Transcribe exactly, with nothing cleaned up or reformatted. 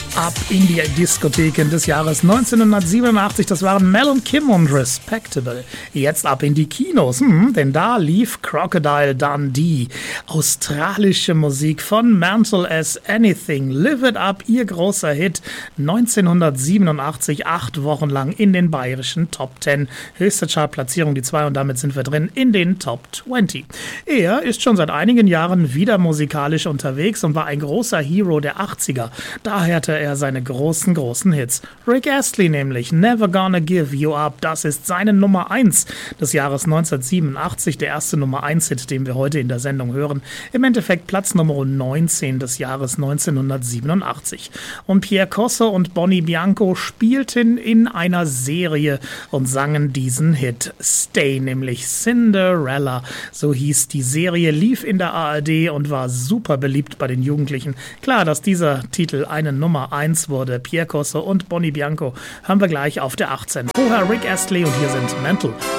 Ab in die Diskotheken des Jahres neunzehnhundertsiebenundachtzig, das waren Mel und Kim und Respectable. Jetzt ab in die Kinos, hm, denn da lief Crocodile Dundee. Australische Musik von Mental as Anything, Live It Up, ihr großer Hit, neunzehnhundertsiebenundachtzig, acht Wochen lang in den bayerischen Top Ten. Höchste Chartplatzierung die zwei und damit sind wir drin in den Top zwanzig. Er ist schon seit einigen Jahren wieder musikalisch unterwegs und war ein großer Hero der achtziger. Daher hatte er seine großen, großen Hits. Rick Astley nämlich, Never Gonna Give You Up, das ist seine Nummer eins des Jahres neunzehnhundertsiebenundachtzig, der erste Nummer eins Hit, den wir heute in der Sendung hören. Im Endeffekt Platz Nummer neunzehn des Jahres neunzehnhundertsiebenundachtzig. Und Pierre Cosso und Bonnie Bianco spielten in einer Serie und sangen diesen Hit. Stay, nämlich Cinderella, so hieß die Serie, lief in der A R D und war super beliebt bei den Jugendlichen. Klar, dass dieser Titel eine Nummer eins wurde. Pierre Cosso und Bonnie Bianco haben wir gleich auf der achtzehn. Vorher Rick Astley und hier sind Mental